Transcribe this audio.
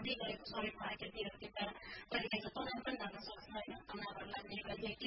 बढ्दै गएको शरीरमा आएका तिनीहरूभित्र कहिलेकाहीँ तनाव पनि लाग्न सक्छ होइन तनावहरूलाई नेग्लेक्टिभ